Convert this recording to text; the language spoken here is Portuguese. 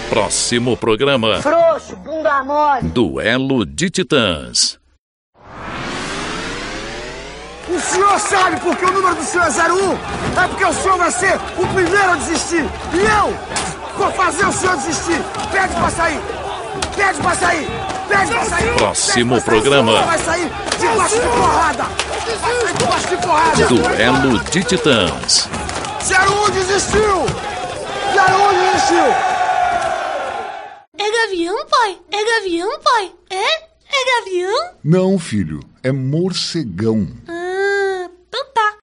Próximo programa. Frouxo, bunda mole. Duelo de Titãs. O senhor sabe por que o número do senhor é 01? É porque o senhor vai ser o primeiro a desistir. E eu vou fazer o senhor desistir. Pede pra sair. Pede pra sair. Pede pra sair. Próximo programa. O senhor vai sair debaixo de porrada. Vai sair debaixo de porrada. Duelo de Titãs. 01 desistiu. 01 desistiu. É gavião, pai? É gavião, pai? É gavião? Não, filho, é morcegão. Ah, então tá.